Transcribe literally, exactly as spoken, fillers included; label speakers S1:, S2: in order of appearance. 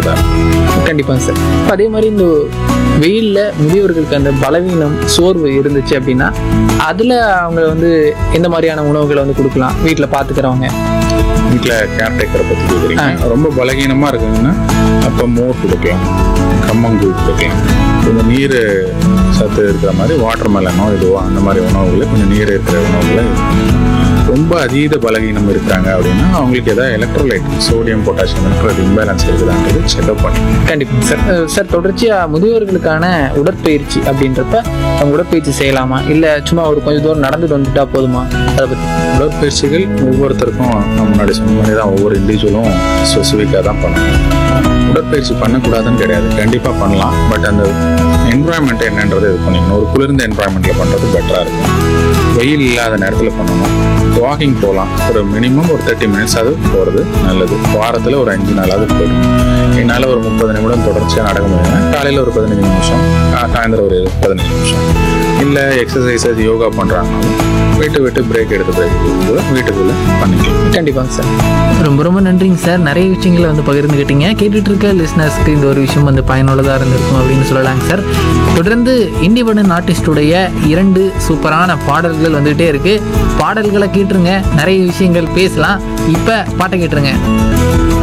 S1: நல்லதாக இருக்கும்.
S2: கண்டிப்பாங்க சார். அதே மாதிரி இந்த வெயிலில் முதியவர்களுக்கு அந்த பலவீனம் சோர்வு இருந்துச்சு அப்படின்னா அதில் அவங்க வந்து எந்த மாதிரியான உணவுகளை வந்து கொடுக்கலாம் வீட்டில் பார்த்துக்கிறவங்க?
S1: வீட்டில் கேர்டேக்கரை பற்றி கேட்குறீங்க. ரொம்ப பலகீனமாக இருக்குங்கன்னா அப்போ மோர் கொடுக்கலாம், கம்மங்கூழ் கொடுக்கலாம். கொஞ்சம் நீர் சத்து இருக்கிற மாதிரி வாட்டர் மெலனோ இதுவோ அந்த மாதிரி உணவுகளை, கொஞ்சம் நீர் இருக்கிற உணவுகளை. ரொம்ப அதீத பலகீனம் இருக்கிறாங்க அப்படின்னா அவங்களுக்கு ஏதாவது electrolyte, sodium potassium electrolyte imbalance இருக்குதான்றது checkup பண்ணி.
S2: கண்டிப்பாங்க சார். சார் தொடர்ச்சியாக முதியோர்களுக்கான உடற்பயிற்சி அப்படின்றப்ப அவங்க உடற்பயிற்சி செய்யலாமா, இல்லை சும்மா ஒரு கொஞ்சம் தூரம் நடந்துட்டு வந்துட்டா போதுமா? அதை பற்றி.
S1: உடற்பயிற்சிகள் ஒவ்வொருத்தருக்கும் நான் முன்னாடி சொன்ன மாதிரி தான், ஒவ்வொரு இண்டிவிஜுவலும் ஸ்பெசிஃபிக்காக தான் பண்ணணும். உடற்பயிற்சி பண்ணக்கூடாதுன்னு கிடையாது, கண்டிப்பாக பண்ணலாம். பட் அந்த என்வரான்மெண்ட் என்னன்றது இது பண்ணிக்கணும். ஒரு குளிர்ந்த என்வரான்மெண்ட்டில் பண்ணுறது பெட்டராக இருக்கும். வெயில் இல்லாத நேரத்தில் பண்ணணும். வாக்கிங் போகலாம், ஒரு மினிமம் ஒரு தேர்ட்டி மினிட்ஸ் அது போகிறது நல்லது. வாரத்தில் ஒரு அஞ்சு நாளாவது போயிடும். என்னால் ஒரு முப்பது நிமிடம் தொடர்ச்சியாக நடக்க முடியும்னா காலையில் ஒரு பதினஞ்சு நிமிஷம், சாயந்தரம் ஒரு பதினஞ்சு நிமிஷம். இல்லை எக்ஸசைஸஸ் யோகா பண்ணுறாங்கனாலும் விட்டு விட்டு பிரேக் எடுத்து பிரேக் வீட்டுக்குள்ளே பண்ணிக்கலாம்.
S2: கண்டிப்பாங்க சார். ரொம்ப ரொம்ப நன்றிங்க சார். நிறைய விஷயங்களை வந்து பகிர்ந்துக்கிட்டீங்க. கேட்டுட்டு இருக்க லிஸ்னர்ஸ்க்கு இந்த ஒரு விஷயம் வந்து பயனுள்ளதாக இருந்திருக்கும் அப்படின்னு சொல்லலாங்க சார். தொடர்ந்து இண்டிபெண்டன்ட் ஆர்டிஸ்டுடைய இரண்டு சூப்பரான பாடல்கள் வந்துகிட்டே இருக்கு. பாடல்களை கேட்டுருங்க, நிறைய விஷயங்கள் பேசலாம். இப்போ பாட்டை கேட்டுருங்க.